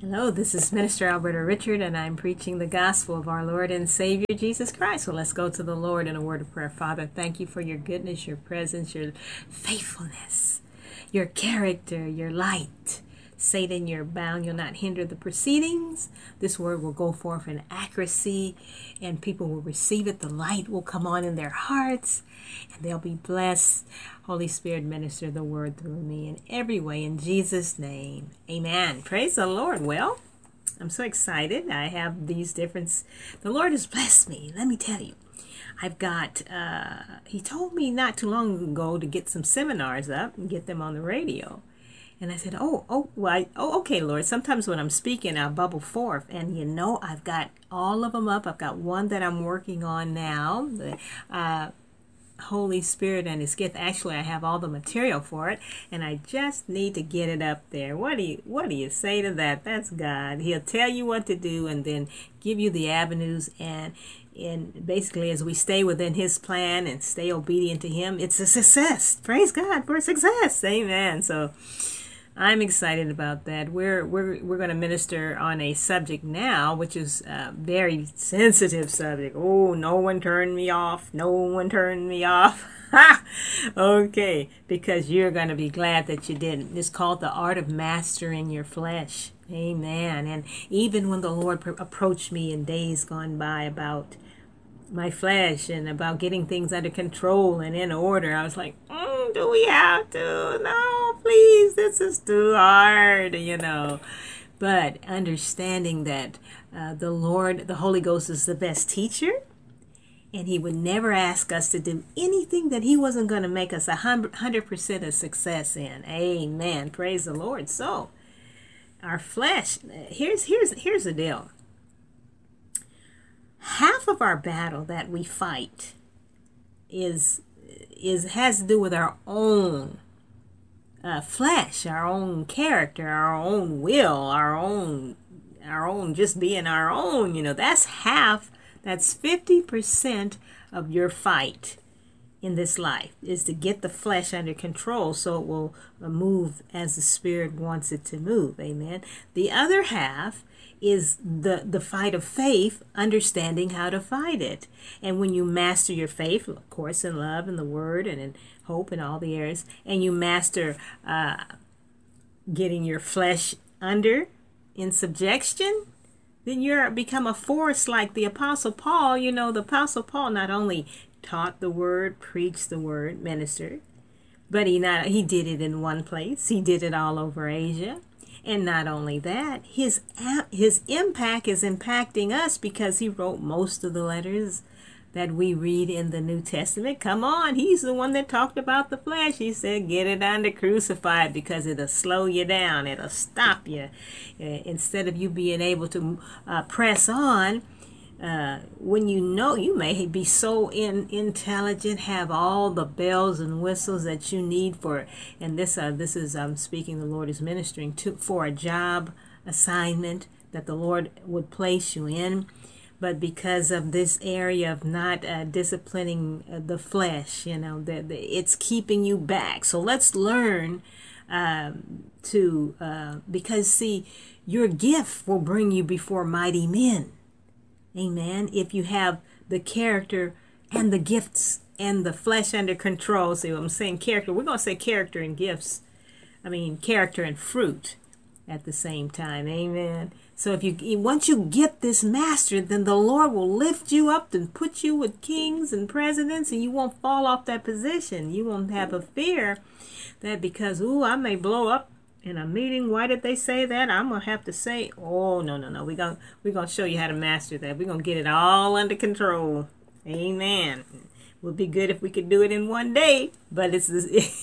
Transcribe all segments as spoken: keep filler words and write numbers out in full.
Hello, this is Minister Alberta Richard, and I'm preaching the gospel of our Lord and Savior Jesus Christ. So let's go to the Lord in a word of prayer. Father, thank you for your goodness, your presence, your faithfulness, your character, your light. Satan, you're bound. You'll not hinder the proceedings. This word will go forth in accuracy, and people will receive it. The light will come on in their hearts, and they'll be blessed. Holy Spirit, minister the word through me in every way. In Jesus' name, amen. Praise the Lord. Well, I'm so excited. I have these different... The Lord has blessed me. Let me tell you. I've got... Uh, he told me not too long ago to get some seminars up and get them on the radio. And I said, oh, oh, well, I, oh, okay, Lord. Sometimes when I'm speaking, I'll bubble forth. And, you know, I've got all of them up. I've got one that I'm working on now. The uh, Holy Spirit and His gift. Actually, I have all the material for it. And I just need to get it up there. What do you, what do you say to that? That's God. He'll tell you what to do and then give you the avenues. And, and basically, as we stay within His plan and stay obedient to Him, it's a success. Praise God for success. Amen. So... I'm excited about that. We're we're we're going to minister on a subject now, which is a very sensitive subject. Oh, no one turned me off. No one turned me off. Ha! Okay, because you're going to be glad that you didn't. It's called the art of mastering your flesh. Amen. And even when the Lord pr- approached me in days gone by about my flesh and about getting things under control and in order, I was like, mm, do we have to? No, please, this is too hard, you know. But understanding that uh, the Lord, the Holy Ghost is the best teacher, and He would never ask us to do anything that He wasn't going to make us a hundred percent of success in. Amen. Praise the Lord. So, our flesh, here's here's here's the deal. Half of our battle that we fight is is has to do with our own uh, flesh, our own character, our own will, our own our own just being our own. You know, that's half. That's fifty percent of your fight in this life, is to get the flesh under control so it will move as the Spirit wants it to move. Amen. The other half is the, the fight of faith, understanding how to fight it. And when you master your faith, of course, in love and the Word and in hope and all the areas, and you master uh, getting your flesh under in subjection, then you're become a force like the Apostle Paul. You know, the Apostle Paul not only taught the Word, preached the Word, ministered, but he not he did it in one place. He did it all over Asia. And not only that, his his impact is impacting us because he wrote most of the letters that we read in the New Testament. Come on, he's the one that talked about the flesh. He said, get it under crucified because it'll slow you down. It'll stop you. Uh, instead of you being able to uh, press on, Uh, when you know, you may be so in, intelligent, have all the bells and whistles that you need for, and this uh, this is um, speaking, the Lord is ministering to for a job assignment that the Lord would place you in, but because of this area of not uh, disciplining uh, the flesh, you know, that it's keeping you back. So let's learn um, to, uh, because see, your gift will bring you before mighty men. Amen. If you have the character and the gifts and the flesh under control. See what I'm saying? Character. We're going to say character and gifts. I mean, character and fruit at the same time. Amen. So if you once you get this mastered, then the Lord will lift you up and put you with kings and presidents, and you won't fall off that position. You won't have a fear that because, ooh, I may blow up in a meeting, why did they say that? I'm going to have to say, oh, no, no, no. We're going we're gonna show you how to master that. We're going to get it all under control. Amen. It would be good if we could do it in one day, but it's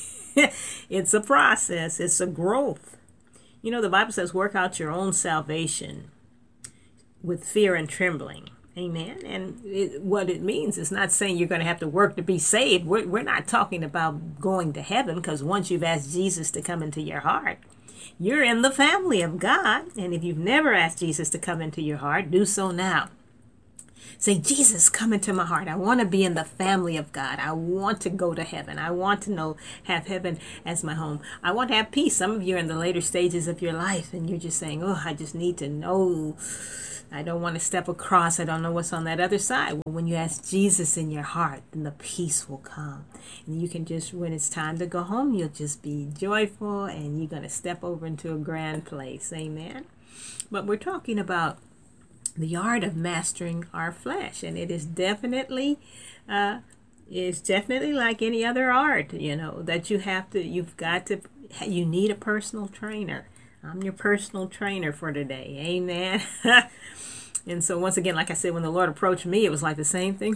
it's a process. It's a growth. You know, the Bible says, work out your own salvation with fear and trembling. Amen. And it, what it means is not saying you're going to have to work to be saved. We're, we're not talking about going to heaven, because once you've asked Jesus to come into your heart, you're in the family of God. And if you've never asked Jesus to come into your heart, do so now. Say, Jesus, come into my heart. I want to be in the family of God. I want to go to heaven. I want to know, have heaven as my home. I want to have peace. Some of you are in the later stages of your life and you're just saying, oh, I just need to know. I don't want to step across. I don't know what's on that other side. Well, when you ask Jesus in your heart, then the peace will come. And you can just, when it's time to go home, you'll just be joyful and you're going to step over into a grand place. Amen. But we're talking about the art of mastering our flesh, and it is definitely uh it's definitely like any other art, you know, that you have to you've got to you need a personal trainer. I'm your personal trainer for today. Amen. And so once again, like I said, when the Lord approached me, it was like the same thing.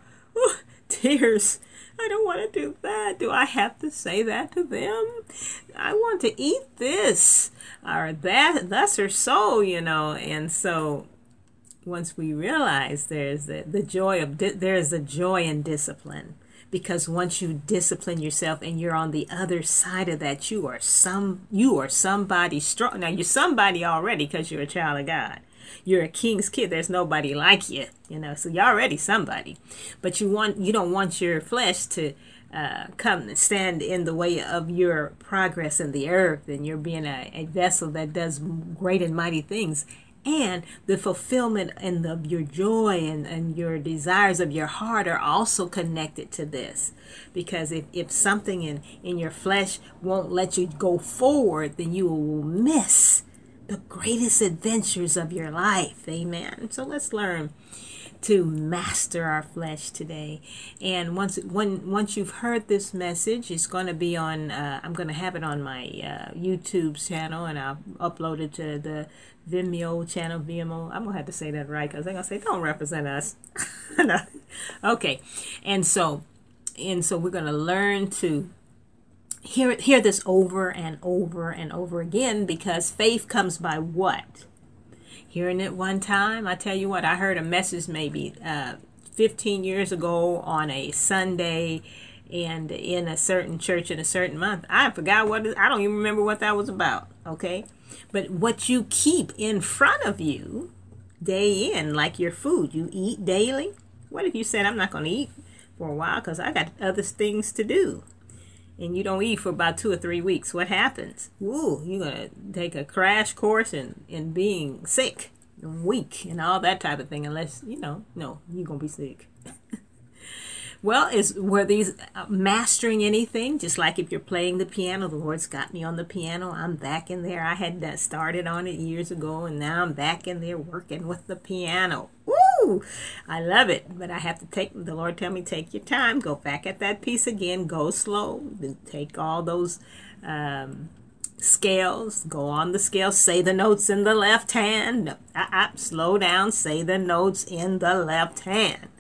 Tears. I don't want to do that. Do I have to say that to them? I want to eat this or that, thus or so, you know. And so once we realize there's the, the joy of di- there's a joy in discipline, because once you discipline yourself and you're on the other side of that, you are some you are somebody strong. Now you're somebody already because you're a child of God. You're a king's kid. There's nobody like you, you know. So you're already somebody, but you want you don't want your flesh to uh, come and stand in the way of your progress in the earth, and you're being a, a vessel that does great and mighty things. And the fulfillment and the, your joy and, and your desires of your heart are also connected to this. Because if, if something in, in your flesh won't let you go forward, then you will miss the greatest adventures of your life. Amen. So let's learn to master our flesh today. And once when once you've heard this message, it's going to be on, uh, I'm going to have it on my uh, YouTube channel, and I'll upload it to the Vimeo channel, V M O. I'm going to have to say that right because they're going to say, don't represent us. No. Okay. And so, and so we're going to learn to hear, hear this over and over and over again, because faith comes by what? Hearing it one time. I tell you what, I heard a message maybe uh, fifteen years ago on a Sunday and in a certain church in a certain month. I forgot what, it, I don't even remember what that was about, okay? But what you keep in front of you day in, like your food, you eat daily. What if you said, I'm not going to eat for a while because I got other things to do? And you don't eat for about two or three weeks. What happens? Woo, you're going to take a crash course in, in being sick and weak and all that type of thing. Unless, you know, no, you're going to be sick. Well, is were these uh, mastering anything? Just like if you're playing the piano, the Lord's got me on the piano. I'm back in there. I had uh, started on it years ago, and now I'm back in there working with the piano. Woo! I love it, but I have to take, the Lord tell me, take your time, go back at that piece again, go slow, then take all those um, scales, go on the scale, say the notes in the left hand. No, uh, uh, slow down, say the notes in the left hand.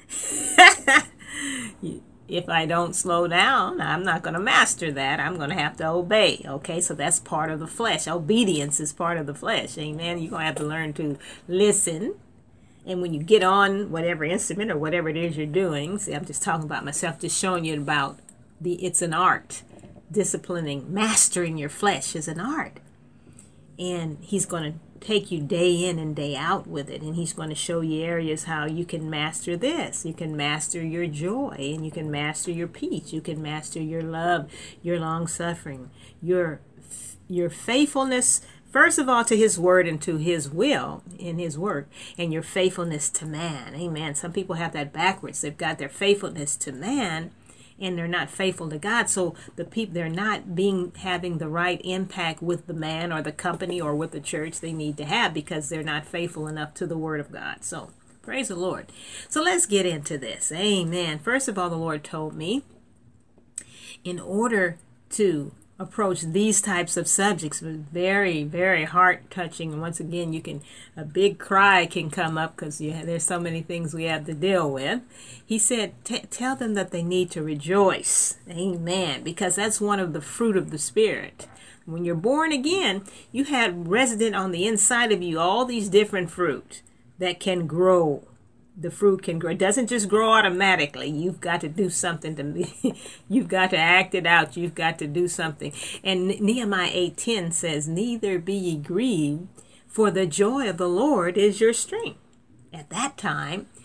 If I don't slow down, I'm not going to master that. I'm going to have to obey. Okay, so that's part of the flesh. Obedience is part of the flesh. Amen. You're going to have to learn to listen. And when you get on whatever instrument or whatever it is you're doing, see, I'm just talking about myself, just showing you about the, it's an art. Disciplining, mastering your flesh is an art. And he's going to take you day in and day out with it, and he's going to show you areas how you can master this. You can master your joy, and you can master your peace. You can master your love, your long suffering, your your faithfulness, first of all, to his word and to his will in his work, and your faithfulness to man. Amen. Some people have that backwards. They've got their faithfulness to man, and they're not faithful to God. So the people, they're not being having the right impact with the man or the company or with the church they need to have, because they're not faithful enough to the word of God. So praise the Lord. So let's get into this. Amen. First of all, the Lord told me, in order to approach these types of subjects, very, very heart touching. And once again, you can, a big cry can come up because there's so many things we have to deal with. He said, tell them that they need to rejoice. Amen. Because that's one of the fruit of the Spirit. When you're born again, you have resident on the inside of you all these different fruit that can grow. The fruit can grow. It doesn't just grow automatically. You've got to do something to be. You've got to act it out. You've got to do something. And Nehemiah eight ten says, neither be ye grieved, for the joy of the Lord is your strength. At that time,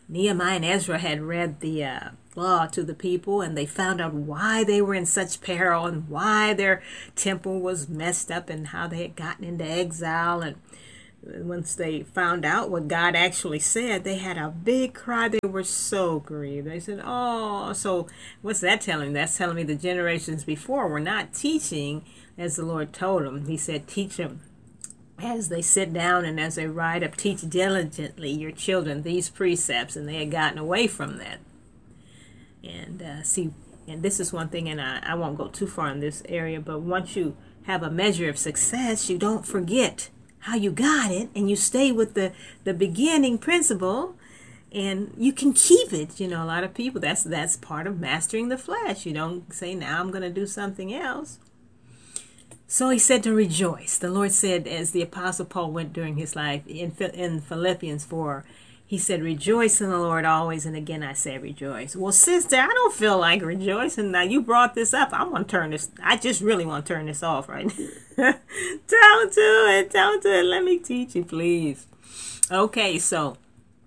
Nehemiah and Ezra had read the uh, law to the people, and they found out why they were in such peril and why their temple was messed up and how they had gotten into exile. And once they found out what God actually said, they had a big cry. They were so grieved. They said, oh, so what's that telling me? That's telling me the generations before were not teaching as the Lord told them. He said, teach them as they sit down and as they ride up, teach diligently your children these precepts, and they had gotten away from that. And uh, see, and this is one thing, and I, I won't go too far in this area, but once you have a measure of success, you don't forget how you got it, and you stay with the, the beginning principle, and you can keep it. You know, a lot of people, that's that's part of mastering the flesh. You don't say, now I'm going to do something else. So he said to rejoice. The Lord said, as the Apostle Paul went during his life, in, in Philippians four, he said, rejoice in the Lord always, and again I say rejoice. Well, sister, I don't feel like rejoicing. Now, you brought this up. I want to turn this, I just really want to turn this off right now. Don't do it. Don't do it. Let me teach you, please. Okay, so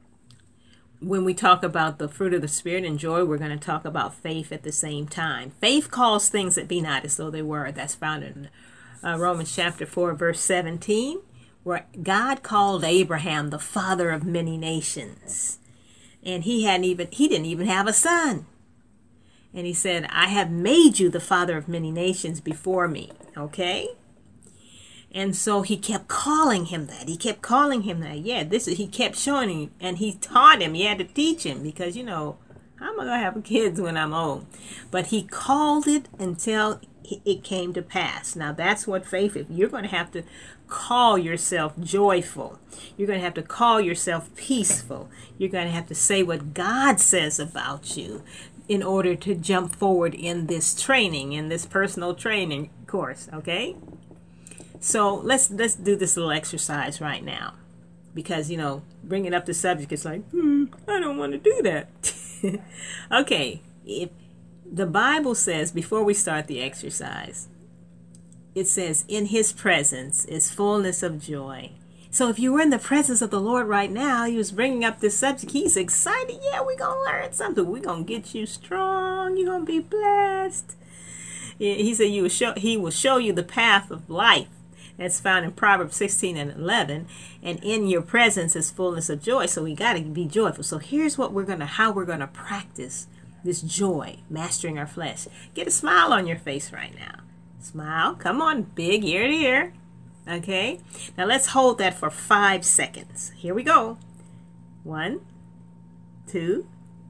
when we talk about the fruit of the Spirit and joy, we're going to talk about faith at the same time. Faith calls things that be not as though they were. That's found in uh, Romans chapter four, verse seventeen, where God called Abraham the father of many nations. And he hadn't even, he didn't even have a son. And he said, I have made you the father of many nations before me. Okay? And so he kept calling him that. He kept calling him that. Yeah, this is, he kept showing him, and he taught him. He had to teach him because, you know, how am I going to have kids when I'm old? But he called it until it came to pass. Now, that's what faith is. You're going to have to call yourself joyful. You're going to have to call yourself peaceful. You're going to have to say what God says about you in order to jump forward in this training, in this personal training course, okay? So let's let's do this little exercise right now, because, you know, bringing up the subject is like, hmm, I don't want to do that. Okay, if the Bible says, before we start the exercise, it says, in his presence is fullness of joy. So if you were in the presence of the Lord right now, he was bringing up this subject, he's excited. Yeah, we're going to learn something. We're going to get you strong. You're going to be blessed. He said you will show, he will show you the path of life. That's found in Proverbs sixteen and eleven. And in your presence is fullness of joy. So we got to be joyful. So here's what we're going to, how we're going to practice this joy, mastering our flesh. Get a smile on your face right now. Smile. Come on, big ear to ear. Okay. Now let's hold that for five seconds. Here we go. One, two,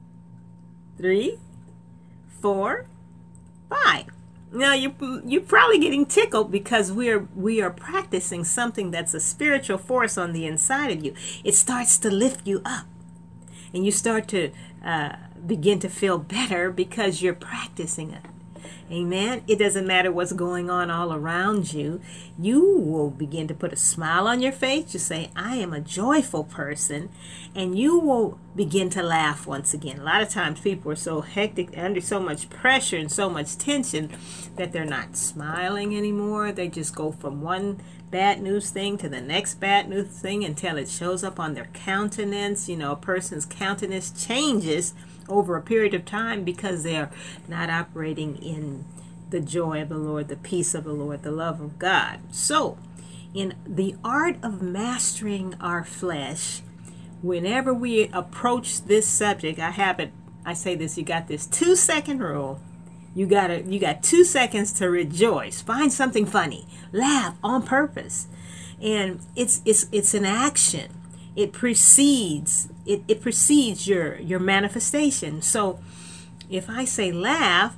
three, four, five. Now you you're probably getting tickled because we are we are practicing something that's a spiritual force on the inside of you. It starts to lift you up, and you start to uh, begin to feel better because you're practicing it. Amen. It doesn't matter what's going on all around you. You will begin to put a smile on your face. You say, I am a joyful person. And you will begin to laugh once again. A lot of times people are so hectic, under so much pressure and so much tension, that they're not smiling anymore. They just go from one bad news thing to the next bad news thing until it shows up on their countenance. You know, a person's countenance changes over a period of time because they're not operating in the joy of the Lord, the peace of the Lord, the love of God. So, in the art of mastering our flesh, whenever we approach this subject, I have it, I say this, you got this two second rule. You got it. You got two seconds to rejoice. Find something funny. Laugh on purpose. And it's it's it's an action. It precedes it, it precedes your your manifestation. So if I say laugh,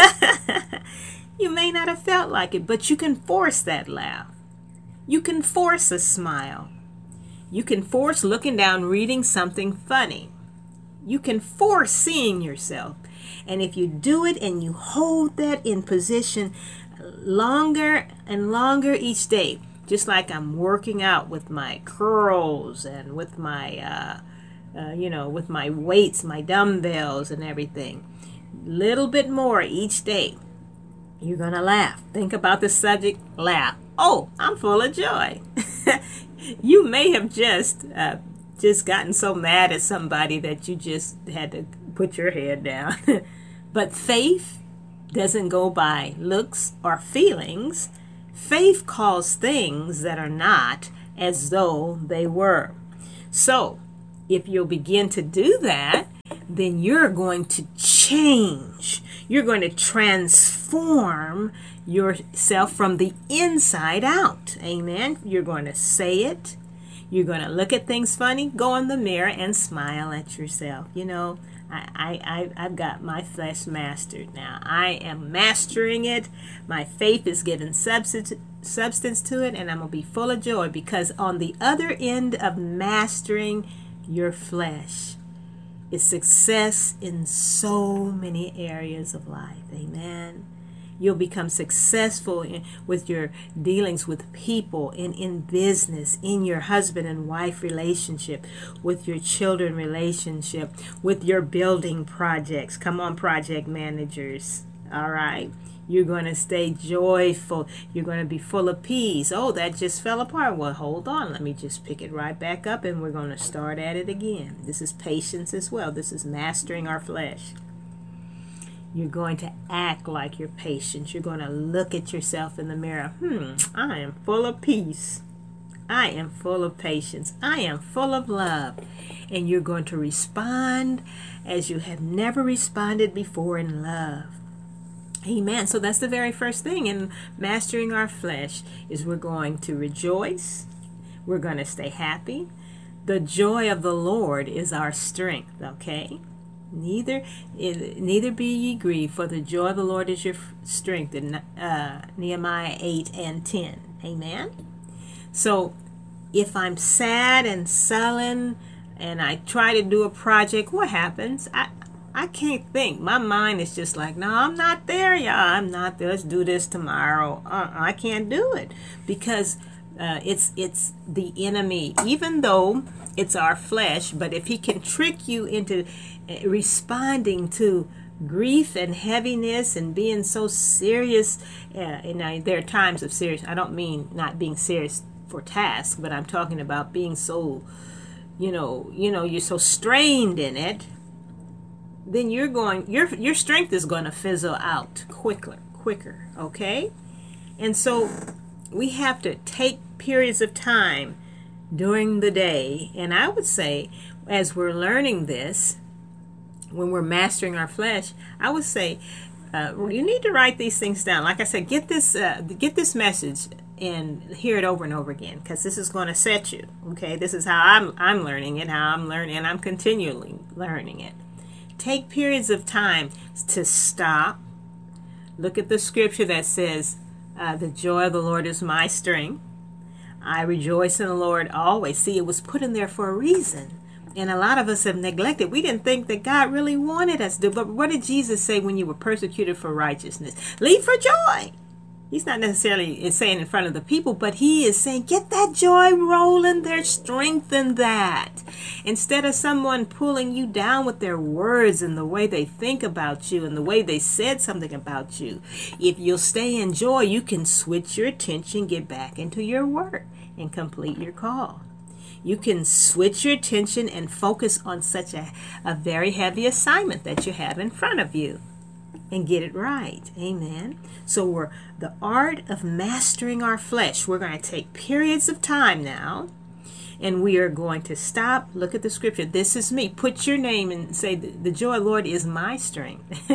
you may not have felt like it, but you can force that laugh. You can force a smile. You can force looking down reading something funny. You can force seeing yourself. And if you do it and you hold that in position longer and longer each day, just like I'm working out with my curls and with my, uh, uh, you know, with my weights, my dumbbells and everything, little bit more each day, you're going to laugh. Think about the subject, laugh. Oh, I'm full of joy. You may have just uh, just gotten so mad at somebody that you just had to put your head down. But faith doesn't go by looks or feelings. Faith calls things that are not as though they were. So, if you'll begin to do that, then you're going to change. You're going to transform yourself from the inside out. Amen. You're going to say it. You're going to look at things funny, go in the mirror and smile at yourself. You know, I, I, I, I've got my flesh mastered now. I am mastering it. My faith is giving substance, substance to it, and I'm going to be full of joy, because on the other end of mastering your flesh is success in so many areas of life. Amen. You'll become successful in, with your dealings with people, in, in business, in your husband and wife relationship, with your children relationship, with your building projects. Come on, project managers. All right. You're going to stay joyful. You're going to be full of peace. Oh, that just fell apart. Well, hold on. Let me just pick it right back up, and we're going to start at it again. This is patience as well. This is mastering our flesh. You're going to act like you're patient. You're going to look at yourself in the mirror. Hmm, I am full of peace. I am full of patience. I am full of love. And you're going to respond as you have never responded before in love. Amen. So that's the very first thing in mastering our flesh, is we're going to rejoice. We're going to stay happy. The joy of the Lord is our strength, okay? Neither neither be ye grieved, for the joy of the Lord is your strength, in uh, Nehemiah eight and ten. Amen? So if I'm sad and sullen and I try to do a project, what happens? I I can't think. My mind is just like, no, I'm not there, y'all. I'm not there. Let's do this tomorrow. Uh, I can't do it, because uh, it's it's the enemy. Even though it's our flesh, but if he can trick you into responding to grief and heaviness and being so serious, uh, and I, there are times of serious. I don't mean not being serious for tasks, but I'm talking about being so, you know, you know, you're so strained in it. Then you're going, your your strength is going to fizzle out quicker, quicker, okay? And so we have to take periods of time during the day, and I would say, as we're learning this, when we're mastering our flesh, I would say uh, you need to write these things down. Like I said, get this uh, get this message and hear it over and over again, because this is going to set you. Okay, this is how I'm I'm learning it, how I'm learning, and I'm continually learning it. Take periods of time to stop. Look at the scripture that says, uh, the joy of the Lord is my strength. I rejoice in the Lord always. See, it was put in there for a reason. And a lot of us have neglected. We didn't think that God really wanted us to do. But what did Jesus say when you were persecuted for righteousness? Leap for joy. He's not necessarily saying in front of the people, but he is saying, get that joy rolling there, strengthen that. Instead of someone pulling you down with their words and the way they think about you and the way they said something about you, if you'll stay in joy, you can switch your attention, get back into your work, and complete your call. You can switch your attention and focus on such a, a very heavy assignment that you have in front of you, and get it right. Amen. So we're the art of mastering our flesh. We're going to take periods of time now, and we are going to stop. Look at the scripture. This is me. Put your name and say, the joy, Lord, is my strength.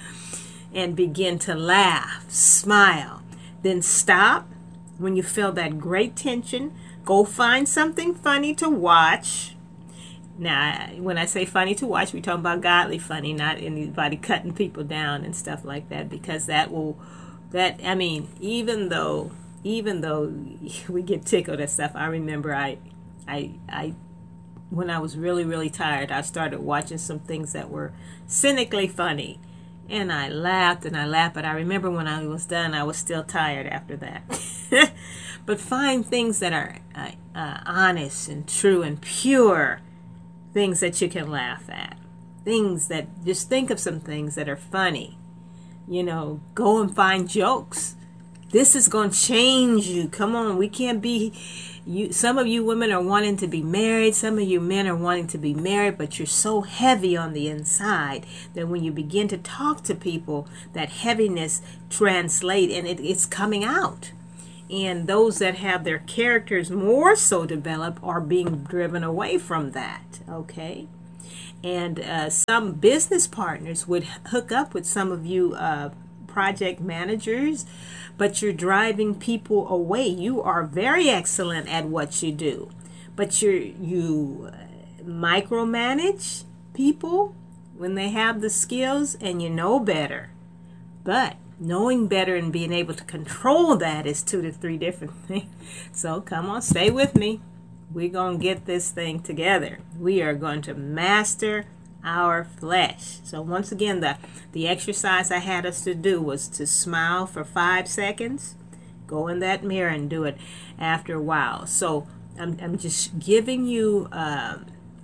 And begin to laugh, smile. Then stop when you feel that great tension. Go find something funny to watch. Now, when I say funny to watch, we're talking about godly funny, not anybody cutting people down and stuff like that, because that will, that, I mean, even though, even though we get tickled at stuff, I remember I, I, I, when I was really, really tired, I started watching some things that were cynically funny, and I laughed and I laughed, but I remember when I was done, I was still tired after that. But find things that are uh, uh, honest and true and pure. Things that you can laugh at. Things that, just think of some things that are funny. You know, go and find jokes. This is going to change you. Come on, we can't be you. Some of you women are wanting to be married. Some of you men are wanting to be married, but you're so heavy on the inside that when you begin to talk to people, that heaviness translate and it, it's coming out. And those that have their characters more so developed are being driven away from that. Okay. And uh, some business partners would hook up with some of you uh, project managers, but you're driving people away. You are very excellent at what you do, but you're, you micromanage people when they have the skills and you know better. But knowing better and being able to control that is two to three different things. So come on, stay with me. We're going to get this thing together. We are going to master our flesh. So once again, the, the exercise I had us to do was to smile for five seconds. Go in that mirror and do it after a while. So I'm, I'm just giving you uh,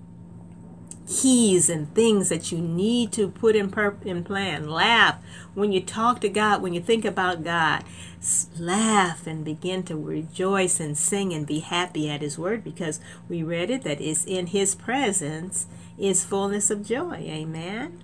keys and things that you need to put in, per- in plan. Laugh. When you talk to God, when you think about God, laugh and begin to rejoice and sing and be happy at His word, because we read it that is in His presence is fullness of joy. Amen.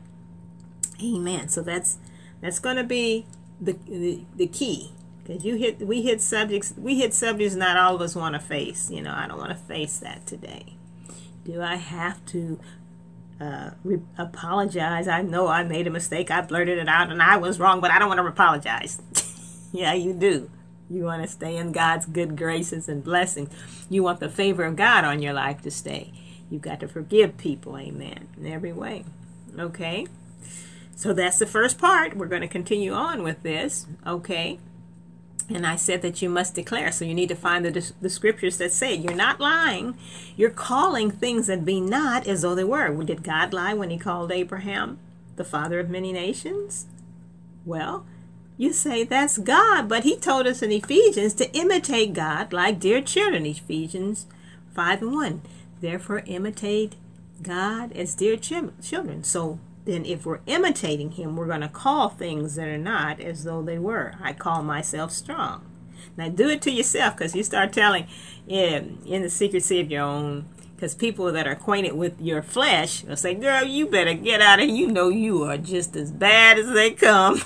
Amen. So that's that's going to be the, the the key, because you hit we hit subjects we hit subjects not all of us want to face. You know, I don't want to face that today. Do I have to uh, re- apologize? I know I made a mistake. I blurted it out and I was wrong, but I don't want to apologize. Yeah, you do. You want to stay in God's good graces and blessings. You want the favor of God on your life to stay. You've got to forgive people, amen, in every way. Okay? So that's the first part. We're going to continue on with this, okay? And I said that you must declare. So you need to find the, the scriptures that say you're not lying. You're calling things that be not as though they were. Did God lie when He called Abraham the father of many nations? Well, you say that's God, but He told us in Ephesians to imitate God like dear children. Ephesians five and one. Therefore, imitate God as dear ch- children. So then if we're imitating Him, we're going to call things that are not as though they were. I call myself strong. Now do it to yourself, because you start telling in, in the secrecy of your own, because people that are acquainted with your flesh will say, girl, you better get out of here. You know you are just as bad as they come.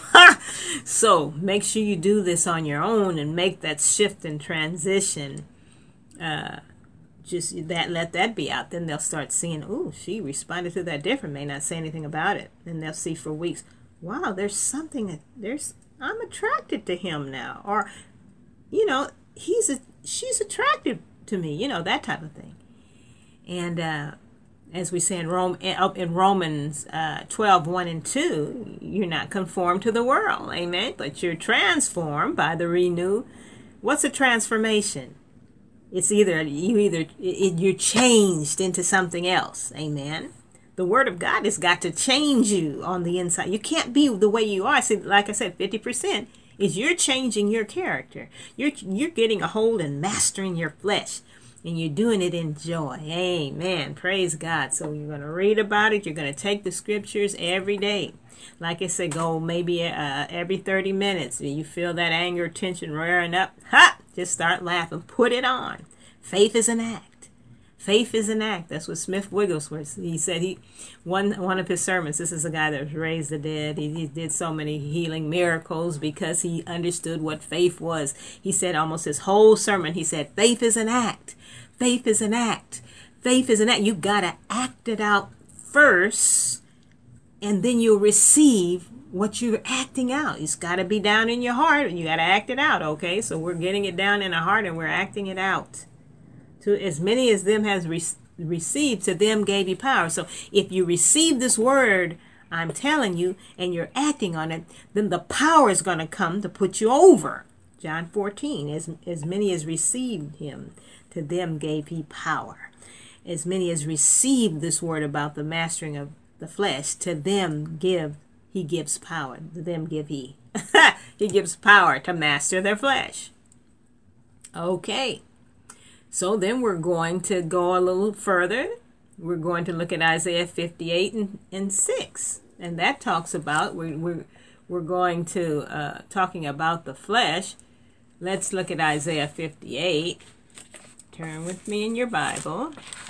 So make sure you do this on your own and make that shift and transition. Uh, just that, let that be out. Then they'll start seeing, oh, she responded to that different, may not say anything about it. And they'll see for weeks, wow, there's something that there's, I'm attracted to him now. Or, you know, he's a, she's attracted to me, you know, that type of thing. And uh, as we say in, Rome, in Romans uh, twelve, one and two, you're not conformed to the world, amen, but you're transformed by the renew. What's a transformation? It's either, you either, it, you're changed into something else, amen. The Word of God has got to change you on the inside. You can't be the way you are. See, like I said, fifty percent is you're changing your character. You're, you're getting a hold and mastering your flesh. And you're doing it in joy. Amen. Praise God. So you're going to read about it. You're going to take the scriptures every day. Like I said, go maybe uh, every thirty minutes. You feel that anger, tension rearing up. Ha! Just start laughing. Put it on. Faith is an act. Faith is an act. That's what Smith Wigglesworth, he said. He one one of his sermons, this is a guy that was raised the dead. He, he did so many healing miracles because he understood what faith was. He said almost his whole sermon, he said, faith is an act. Faith is an act. Faith is an act. You've got to act it out first, and then you'll receive what you're acting out. It's got to be down in your heart, and you got to act it out, okay? So we're getting it down in our heart, and we're acting it out. To as many as them has re- received, to them gave He power. So if you receive this word, I'm telling you, and you're acting on it, then the power is going to come to put you over. John fourteen, as, as many as received Him, to them gave He power. As many as received this word about the mastering of the flesh, to them give He gives power. To them give He. He gives power to master their flesh. Okay. So then we're going to go a little further. We're going to look at Isaiah fifty-eight and, and six. And that talks about, we're, we're, we're going to, uh, talking about the flesh. let's look at Isaiah fifty-eight. Turn with me in your Bible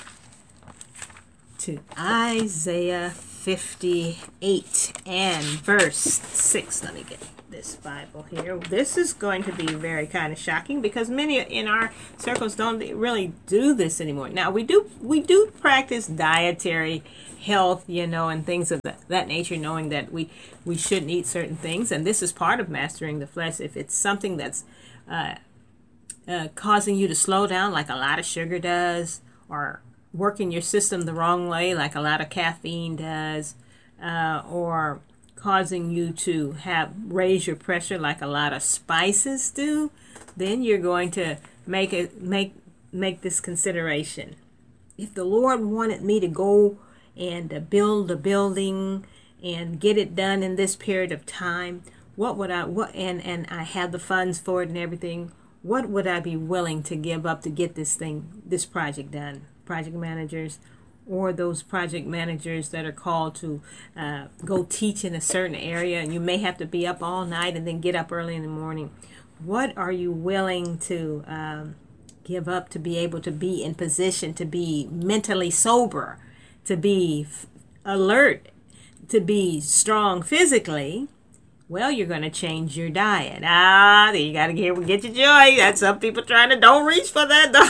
to Isaiah fifty-eight and verse six. Let me get this Bible here. This is going to be very kind of shocking because many in our circles don't really do this anymore. Now we do we do practice dietary health, you know, and things of that, that nature, knowing that we we shouldn't eat certain things, and this is part of mastering the flesh. If it's something that's uh, uh, causing you to slow down, like a lot of sugar does, or working your system the wrong way, like a lot of caffeine does, uh, or causing you to have raise your pressure, like a lot of spices do, then you're going to make it make make this consideration. If the Lord wanted me to go and uh, build a building and get it done in this period of time, what would I what and and I have the funds for it and everything, what would I be willing to give up to get this thing this project done? Project managers, or those project managers that are called to uh, go teach in a certain area, and you may have to be up all night and then get up early in the morning. What are you willing to um, give up to be able to be in position to be mentally sober, to be f- alert, to be strong physically? Well, you're going to change your diet. Ah, you got to get, get your joy. That's some people trying to, don't reach for that. Don't,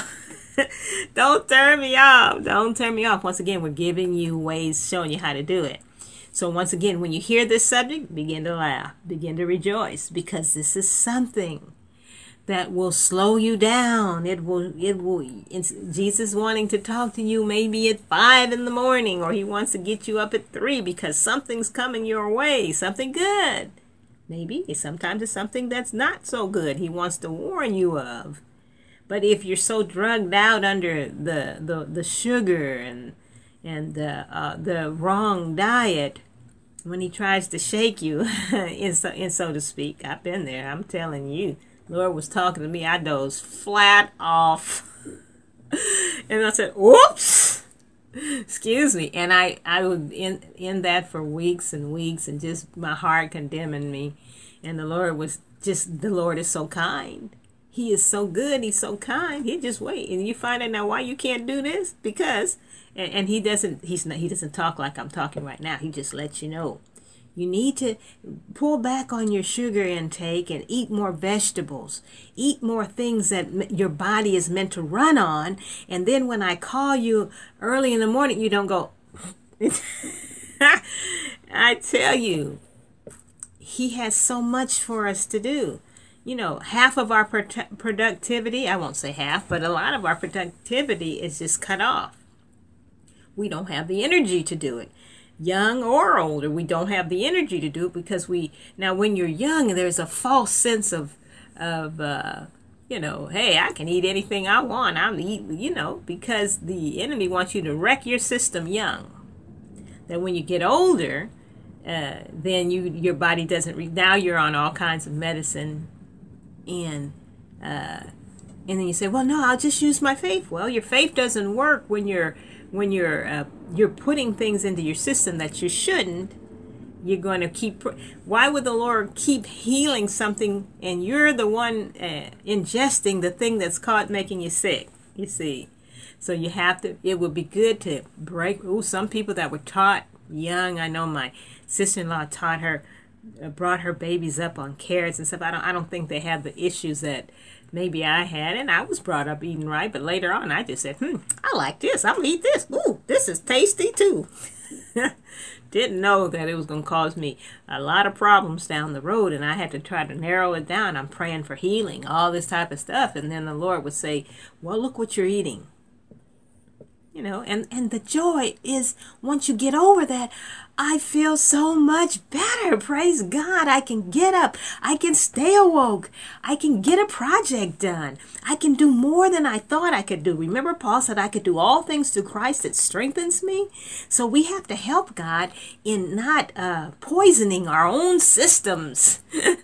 don't turn me off. Don't turn me off. Once again, we're giving you ways, showing you how to do it. So once again, when you hear this subject, begin to laugh, begin to rejoice, because this is something that will slow you down. It will, it will, it's Jesus wanting to talk to you maybe at five in the morning, or he wants to get you up at three because something's coming your way, something good. Maybe sometimes it's something that's not so good he wants to warn you of. But if you're so drugged out under the, the, the sugar and and the, uh, the wrong diet, when he tries to shake you, in so, in so to speak, I've been there, I'm telling you. Lord was talking to me, I dozed flat off. And I said, "Oops, excuse me." And I, I was in, in that for weeks and weeks, and just my heart condemning me. And the Lord was just, the Lord is so kind. He is so good. He's so kind. He just wait. And you find out now why you can't do this? Because, and, and he doesn't, he's not, he doesn't talk like I'm talking right now. He just lets you know. You need to pull back on your sugar intake and eat more vegetables. Eat more things that your body is meant to run on. And then when I call you early in the morning, you don't go, I tell you, he has so much for us to do. You know, half of our pro- productivity, I won't say half, but a lot of our productivity is just cut off. We don't have the energy to do it. Young or older, we don't have the energy to do it because we, now when you're young, there's a false sense of, of uh, you know, hey, I can eat anything I want. I'm eat, you know, because the enemy wants you to wreck your system young. Then when you get older, uh, then you your body doesn't, re- now you're on all kinds of medicine. And uh, and then you say, well, no, I'll just use my faith. Well, your faith doesn't work when you're when you're uh, you're putting things into your system that you shouldn't. You're going to keep. Why would the Lord keep healing something and you're the one uh, ingesting the thing that's caught making you sick? You see, so you have to. It would be good to break. Oh, some people that were taught young. I know my sister-in-law taught her. Brought her babies up on carrots and stuff. I don't I don't think they have the issues that maybe I had, and I was brought up eating right, but later on I just said, hmm, I like this. I'm gonna eat this. Ooh, this is tasty too. Didn't know that it was gonna cause me a lot of problems down the road, and I had to try to narrow it down. I'm praying for healing, all this type of stuff, and then the Lord would say, well, look what you're eating. You know, and, and the joy is once you get over that, I feel so much better. Praise God. I can get up. I can stay awoke. I can get a project done. I can do more than I thought I could do. Remember, Paul said I could do all things through Christ that strengthens me. So we have to help God in not uh, poisoning our own systems.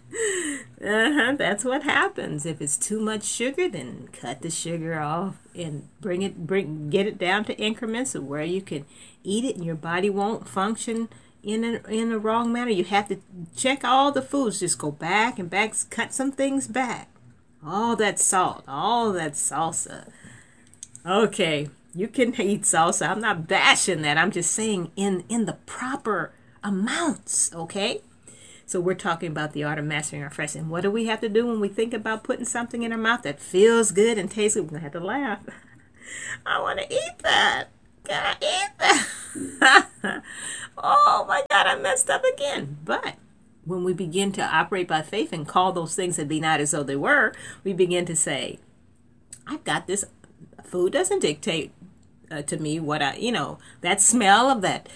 Uh-huh, that's what happens. If it's too much sugar, then cut the sugar off and bring it, bring, get it down to increments of where you can eat it and your body won't function in a, in a wrong manner. You have to check all the foods. Just go back and back, cut some things back. all that salt, all that salsa. Okay, you can eat salsa. I'm not bashing that. I'm just saying in in the proper amounts, okay? So we're talking about the art of mastering our flesh. And what do we have to do when we think about putting something in our mouth that feels good and tastes good? We're going to have to laugh. I want to eat that. Can I eat that? Oh my God, I messed up again. But when we begin to operate by faith and call those things that be not as though they were, we begin to say, I've got this. Food doesn't dictate uh, to me what I, you know, that smell of that